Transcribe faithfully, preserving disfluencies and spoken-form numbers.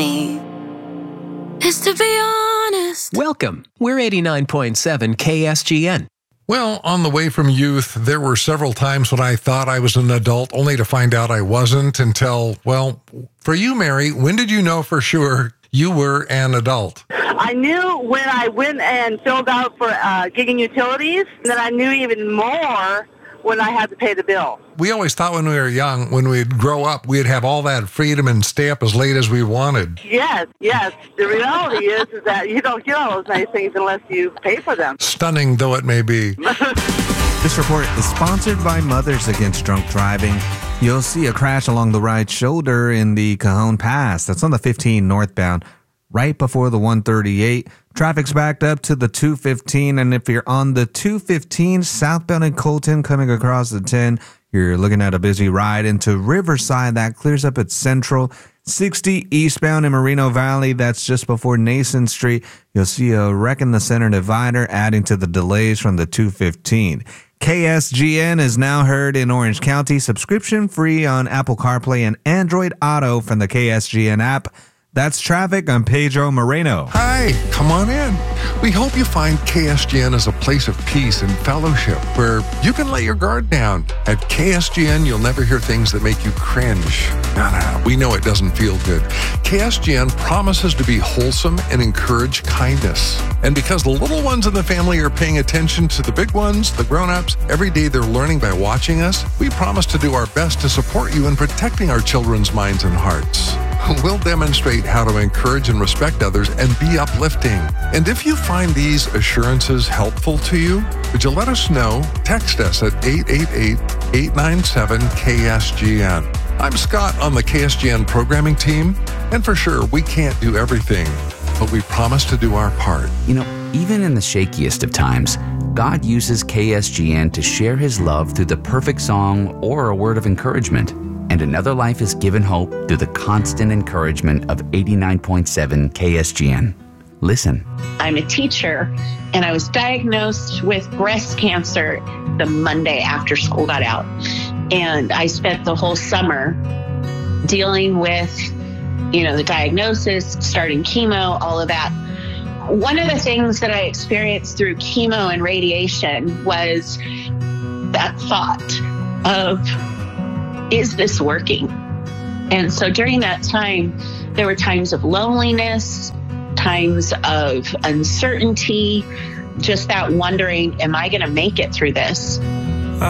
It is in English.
me is to be honest. Welcome. We're eighty-nine point seven K S G N. Well, on the way from youth, there were several times when I thought I was an adult, only to find out I wasn't until, well, for you, Mary, when did you know for sure you were an adult? I knew when I went and filled out for uh, gigging utilities, and then I knew even more when I had to pay the bill. We always thought when we were young, when we'd grow up, we'd have all that freedom and stay up as late as we wanted. Yes, yes. The reality is, is that you don't get all those nice things unless you pay for them. Stunning though it may be. This report is sponsored by Mothers Against Drunk Driving. You'll see a crash along the right shoulder in the Cajon Pass. That's on the fifteen northbound, right before the one thirty-eight. Traffic's backed up to the two fifteen, and if you're on the two fifteen southbound in Colton coming across the ten, you're looking at a busy ride into Riverside. That clears up at Central. sixty eastbound in Moreno Valley, that's just before Nason Street. You'll see a wreck in the center divider, adding to the delays from the two fifteen. K S G N is now heard in Orange County, subscription free on Apple CarPlay and Android Auto from the K S G N app. That's traffic. I'm Pedro Moreno. Hi, come on in. We hope you find K S G N as a place of peace and fellowship where you can let your guard down. At K S G N, you'll never hear things that make you cringe. No, no, no. We know it doesn't feel good. K S G N promises to be wholesome and encourage kindness. And because the little ones in the family are paying attention to the big ones, the grown-ups, every day they're learning by watching us, we promise to do our best to support you in protecting our children's minds and hearts. We'll demonstrate how to encourage and respect others and be uplifting. And if you find these assurances helpful to you, would you let us know? Text us at eight eight eight, eight nine seven, K S G N. I'm Scott on the K S G N programming team, and for sure, we can't do everything, but we promise to do our part. You know, even in the shakiest of times, God uses K S G N to share His love through the perfect song or a word of encouragement. And another life is given hope through the constant encouragement of eighty-nine point seven K S G N. Listen. I'm a teacher, and I was diagnosed with breast cancer the Monday after school got out. And I spent the whole summer dealing with, you know, the diagnosis, starting chemo, all of that. One of the things that I experienced through chemo and radiation was that thought of, is this working? And so during that time, there were times of loneliness, times of uncertainty, just that wondering, am I going to make it through this?